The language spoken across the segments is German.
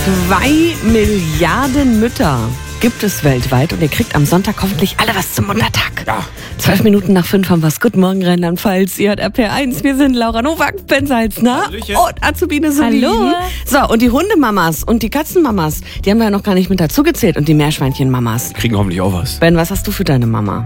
2 Milliarden Mütter gibt es weltweit und ihr kriegt am Sonntag hoffentlich alle was zum Muttertag. Ja. 12 Minuten nach 5 haben wir es. Guten Morgen, Rheinland-Pfalz. Ihr hört RPR1. Wir sind Laura Nowak, Ben Salzner und Azubine Solin. Hallo. So, und die Hundemamas und die Katzenmamas, die haben wir ja noch gar nicht mit dazugezählt. Und die Meerschweinchenmamas. Kriegen hoffentlich auch was. Ben, was hast du für deine Mama?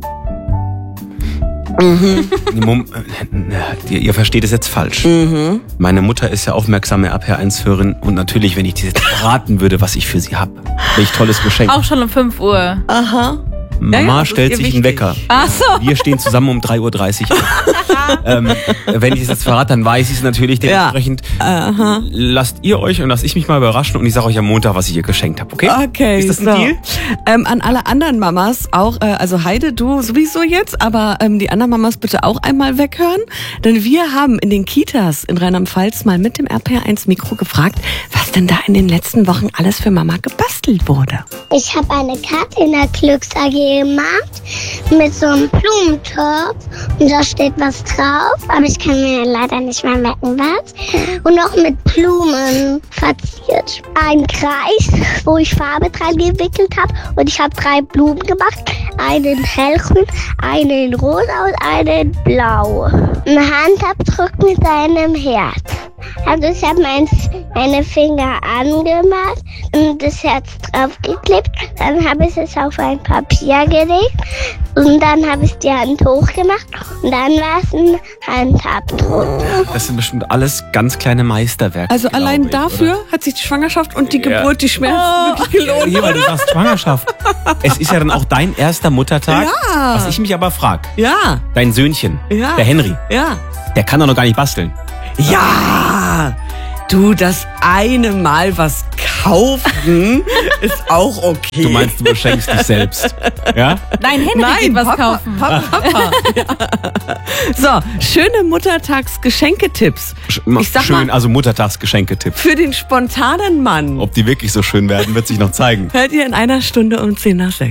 Ihr versteht es jetzt falsch. Meine Mutter ist ja aufmerksame RPR1-Hörerin und natürlich, wenn ich dir jetzt verraten würde, was ich für sie habe, welch tolles Geschenk. Auch schon um 5 Uhr. Aha. Mama das ist stellt ihr sich wichtig. einen Wecker. Ach so. Wir stehen zusammen um 3.30 Uhr auf. Wenn ich es jetzt verrate, dann weiß ich es natürlich dementsprechend. Lasst ihr euch und lass ich mich mal überraschen und ich sage euch am Montag, was ich ihr geschenkt habe, okay? Okay, Ist das ein so. Deal? An alle anderen Mamas auch, also Heide, du sowieso jetzt, aber die anderen Mamas bitte auch einmal weghören, denn wir haben in den Kitas in Rheinland-Pfalz mal mit dem RPR1 Mikro gefragt, was denn da in den letzten Wochen alles für Mama gebastelt wurde. Ich habe eine Karte in der Glücks AG gemacht mit so einem Blumentopf und da steht was drauf, aber ich kann mir leider nicht mehr merken, was. Und noch mit Blumen verziert. Ein Kreis, wo ich Farbe dran gewickelt habe und ich habe 3 Blumen gemacht. Einen hellgrün, einen rosa und einen blau. Ein Handabdruck mit einem Herz. Also ich habe meine Finger angemacht und das Herz draufgeklebt. Dann habe ich es auf ein Papier gelegt und dann habe ich die Hand hochgemacht und dann war es ein Handabdruck. Das sind bestimmt alles ganz kleine Meisterwerke. Also allein glaube ich, dafür hat sich die Schwangerschaft und die Ja. Geburt, die Schmerzen wirklich gelohnt. Hier, weil du sagst Schwangerschaft. Es ist ja dann auch dein erster Muttertag. Ja. Was ich mich aber frage, Ja, dein Söhnchen, Ja. der Henry, ja. der kann doch noch gar nicht basteln. Ja, du, das eine Mal was kaufen ist auch okay. Du meinst, du beschenkst dich selbst. Ja? Nein, Henry geht was kaufen. Papa. Ja. So, schöne Muttertags-Geschenketipps. Ich sag Schön, mal, also Muttertagsgeschenketipp. für den spontanen Mann Ob die wirklich so schön werden, wird sich noch zeigen. hört ihr in einer Stunde um 10 nach 6.